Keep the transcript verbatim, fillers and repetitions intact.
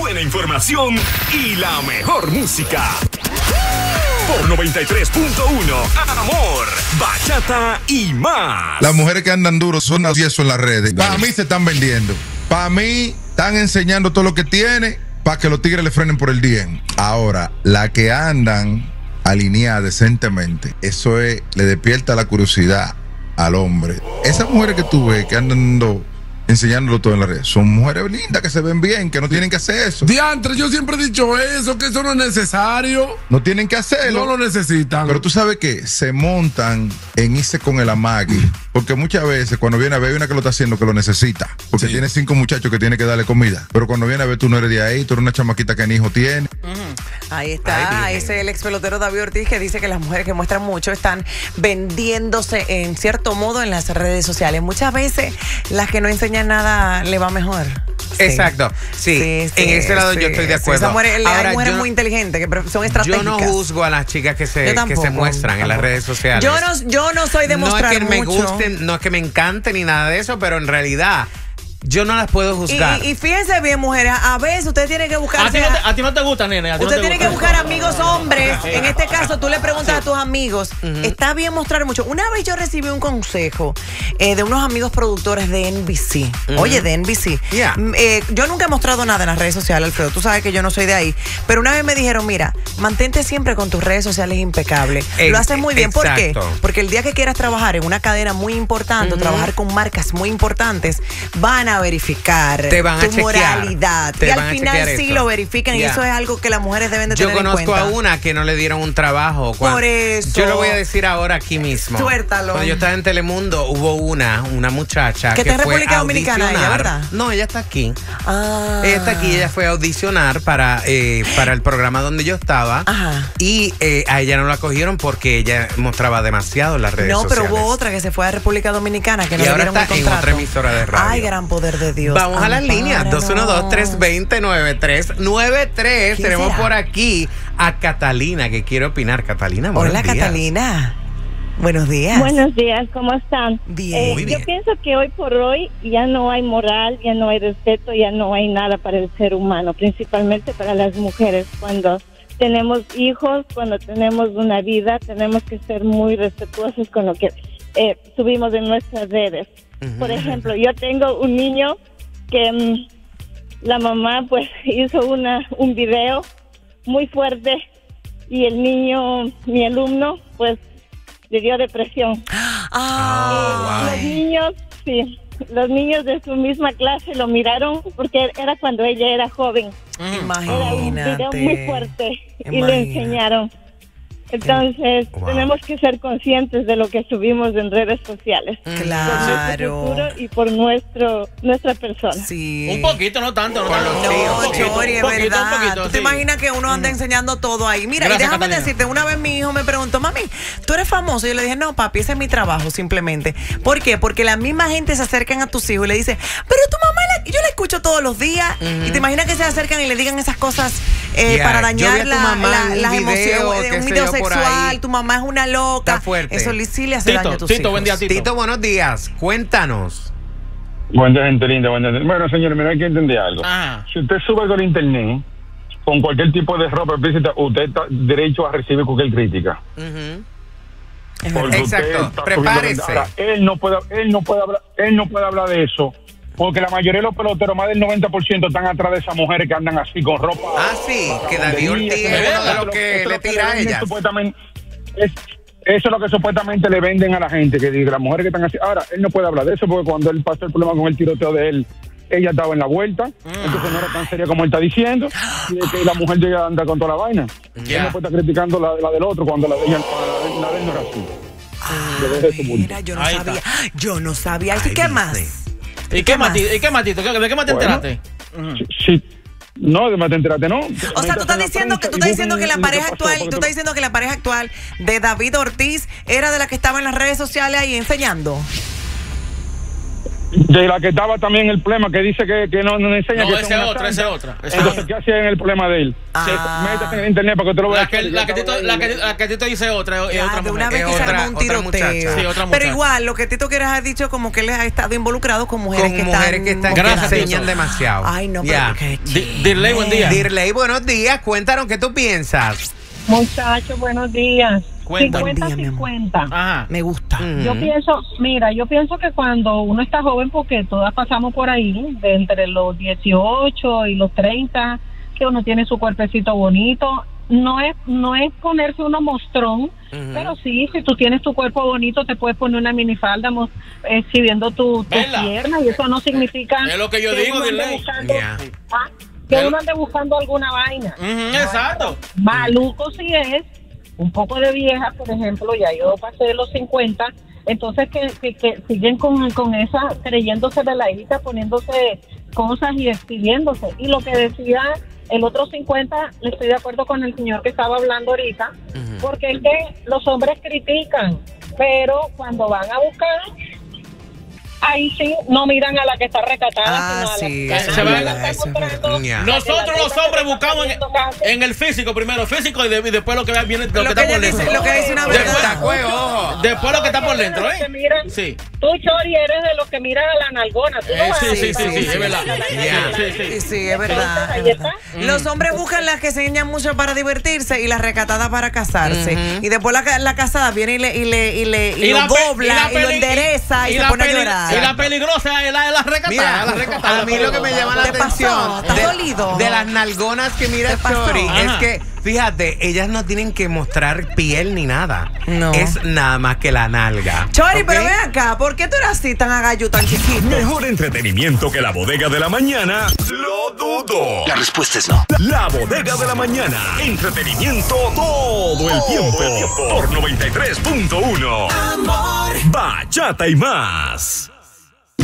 buena información y la mejor música. Por noventa y tres punto uno, Amor, Bachata y más. Las mujeres que andan duros son así eso en las redes. Para mí se están vendiendo. Para mí están enseñando todo lo que tiene para que los tigres le frenen por el D M. Ahora, la que andan alineada decentemente, eso es, le despierta la curiosidad al hombre. Esas mujeres que tú ves que andan enseñándolo todo en la red, son mujeres lindas que se ven bien, que no tienen que hacer eso. Diantre, yo siempre he dicho eso, que eso no es necesario. No tienen que hacerlo. No lo necesitan. Pero tú sabes que se montan en irse con el amague, porque muchas veces cuando viene a ver hay una que lo está haciendo que lo necesita, porque sí. Tiene cinco muchachos que tiene que darle comida, pero cuando viene a ver tú no eres de ahí, tú eres una chamaquita que ni hijo tiene. Uh-huh. Ahí está, Ay, ese es el ex pelotero David Ortiz, que dice que las mujeres que muestran mucho están vendiéndose en cierto modo en las redes sociales. Muchas veces las que no enseñan nada le va mejor. Sí. Exacto, sí, sí, sí, en ese lado sí, yo estoy de acuerdo. Sí, esa mujer, Ahora, hay mujeres yo, muy inteligentes que son estratégicas. Yo no juzgo a las chicas que se, que se muestran tampoco en las redes sociales. Yo no, yo no soy de mostrar mucho. No es que mucho. me gusten, no es que me encante ni nada de eso, pero en realidad yo no las puedo juzgar. Y, y fíjense bien, mujeres, a veces usted tiene que buscar. A ti no te, a ti no te gusta, nene. A ti usted no te tiene gusta. que buscar amigos hombres. En este caso, tú le preguntas a tus amigos, uh-huh. ¿Está bien mostrar mucho? Una vez yo recibí un consejo eh, de unos amigos productores de N B C. Uh-huh. Oye, de N B C. Yeah. Eh, yo nunca he mostrado nada en las redes sociales, Alfredo. Tú sabes que yo no soy de ahí. Pero una vez me dijeron, mira, mantente siempre con tus redes sociales impecables. Lo haces muy bien. Exacto. ¿Por qué? Porque el día que quieras trabajar en una cadena muy importante, uh-huh. trabajar con marcas muy importantes, van a verificar te van tu a chequear, moralidad. te y van al a final sí eso. lo verifican yeah. Y eso es algo que las mujeres deben de tener en cuenta. Yo conozco a una que no le dieron un trabajo. Cuando, Por eso. Yo lo voy a decir ahora aquí mismo. Suéltalo. Cuando yo estaba en Telemundo hubo una, una muchacha que, que está fue en República Dominicana, ella, ¿verdad? No, ella está aquí. Ah. Ella está aquí, ella fue a audicionar para, eh, para el programa donde yo estaba. Ajá. Y eh, a ella no la cogieron porque ella mostraba demasiado en las redes no, sociales. No, pero hubo otra que se fue a República Dominicana que no y le ahora dieron está un en contrato. otra emisora de radio. Ay, gran poder de Dios. Vamos a las líneas. dos uno dos, tres dos cero, nueve tres nueve tres. Tenemos será? por aquí a Catalina que quiere opinar. Catalina, buenos Hola, días. Catalina. Buenos días. Buenos días, ¿cómo están? Bien. Eh, Muy bien. Yo pienso que hoy por hoy ya no hay moral, ya no hay respeto, ya no hay nada para el ser humano, principalmente para las mujeres. Cuando tenemos hijos, cuando tenemos una vida, tenemos que ser muy respetuosos con lo que eh, subimos en nuestras redes. Uh-huh. Por ejemplo, yo tengo un niño que mmm, la mamá pues hizo una un video muy fuerte y el niño, mi alumno, pues le dio depresión. Ah, oh, wow. Los niños, sí, los niños de su misma clase lo miraron porque era cuando ella era joven. Imagínate. Era un video muy fuerte. Imagínate. Y le enseñaron. Entonces, wow. tenemos que ser conscientes de lo que subimos en redes sociales. Claro. Por nuestro futuro y por nuestro nuestra persona. Sí. Un poquito, no tanto. No, tanto. No, Chori, es poquito, verdad. Poquito, ¿Tú sí. te imaginas que uno anda enseñando todo ahí? Mira, Gracias, y déjame Catalina. decirte, una vez mi hijo me preguntó, mami, ¿tú eres famoso? Y yo le dije, no, papi, ese es mi trabajo, simplemente. ¿Por qué? Porque la misma gente se acercan a tus hijos y le dice, pero tu mamá, la... yo la escucho todos los días. Uh-huh. Y te imaginas que se acercan y le digan esas cosas eh, yeah. para dañar la, la, las emociones. Un video sexual, tu mamá es una loca. Está fuerte. Eso sí le hace Tito, daño a tus Tito, hijos. Buen día, Tito. Tito, buenos días. Cuéntanos. Buen día, gente linda. Buen día. Bueno, señores, mira, hay que entender algo. Ajá. Si usted sube algo al internet con cualquier tipo de ropa explícita, usted está derecho a recibir cualquier crítica. Uh-huh. Exacto. Prepárese. Ahora, él no puede, él no puede hablar, él no puede hablar de eso. Porque la mayoría de los peloteros, más del noventa por ciento, están atrás de esas mujeres que andan así con ropa. Ah, sí, que David Ortiz es uno de los que le tira a ellas. Supuestamente, es, eso es lo que supuestamente le venden a la gente, que diga, las mujeres que están así. Ahora, él no puede hablar de eso porque cuando él pasó el problema con el tiroteo de él, ella estaba en la vuelta, mm. entonces no era tan seria como él está diciendo, y de que la mujer llega a andar con toda la vaina. Yeah. Él no puede estar criticando la, la del otro cuando la de ella la, la de él no era así. Ah, mira, yo no Ahí sabía. Está. Yo no sabía. ¿Y qué más? ¿Y qué más? ¿Y qué más, Tito? ¿De qué más te bueno, enteraste? Sí, sí. No, de más te enteraste, no. O sea, tú estás diciendo que tú estás diciendo que la pareja actual, tú estás diciendo que la pareja actual de David Ortiz era de la que estaba en las redes sociales ahí enseñando. de la que estaba también el problema, que dice que, que no, no enseña No, que ese son una otro, ese santa. otro, ese Entonces, otro. ¿qué hacía en el problema de él? Ah. Métete en el internet para que te lo veas. La que, la que Tito, la que, la que Tito dice otra, es Ya, otra de una mujer. vez que Es se otra- armó un otra tiroteo. muchacha. Sí, otra Pero muchacha. igual, lo que Tito Quieres ha dicho, como que él ha estado involucrado con mujeres Con que mujeres están. que están que Gracias, enseñan Tito. demasiado. Ay, no, pero Ya. qué Di- Dirley, buen día. Dirley, buenos días. Cuéntanos qué tú piensas. Muchachos, buenos días. Cuenta. cincuenta Buen día, mi amor. cincuenta. Ajá. Me gusta. Yo Ujú. pienso, mira, yo pienso que cuando uno está joven, porque todas pasamos por ahí, de entre los dieciocho y los treinta, que uno tiene su cuerpecito bonito, no es no es ponerse uno mostrón, pero sí, si tú tienes tu cuerpo bonito, te puedes poner una minifalda mos- exhibiendo tu, tu Vela. pierna, y eso no significa Es lo que yo digo, uno ande Dirley. buscando, Ya. ah, que Vela. uno ande buscando alguna vaina. Ujú, exacto. Maluco si es un poco de vieja, por ejemplo, ya yo pasé de los cincuenta, entonces que, que, que siguen con, con esa, creyéndose de la hija, poniéndose cosas y exhibiéndose. Y lo que decía el otro cincuenta, le estoy de acuerdo con el señor que estaba hablando ahorita, porque es que los hombres critican, pero cuando van a buscar, ahí sí no miran a la que está recatada, Ah, sino a la sí, que eso es verdad, la está eso es encontrando, verdad. Ya. la que Nosotros la los tipa hombres que está buscamos en, poniendo caso. en el físico primero, físico y, de- y después lo que viene lo, que Lo está que por ella dice, dentro. lo que dice una Después- verdad. Después, ojo. Después lo que está por dentro, Los que ¿eh? miran- Sí. Tú, Chori, eres de los que miran a la nalgona. ¿Tú no Eh, vas sí, a- sí, sí, sí, es verdad. Ya. Sí, sí, Sí, sí. sí, es verdad. Entonces, es ahí verdad. está. Los hombres buscan las que se enseñan mucho para divertirse y las recatadas para casarse. Ujú. Y después la, ca- la casada viene y le, y le, y le y lo la pe- dobla y, la lo peli- endereza y, y se la pone a peli- llorar. Y la peligrosa es la de las recatadas. Mira, la recatada, a mí lo que me llama la ¿Te pasó? atención ¿Estás de, dolido? de las nalgonas que mira ¿Te pasó? Chori es Ajá. que, fíjate, ellas no tienen que mostrar piel ni nada. No. Es nada más que la nalga. Chori, ¿ok? pero ven acá, ¿por qué tú eras así tan agallo, tan chiquito? Mejor entretenimiento que la bodega de la mañana. Lo dudo. La respuesta es no. La bodega de la mañana. Entretenimiento todo el tiempo. Por noventa y tres punto uno. Amor. Bachata y más.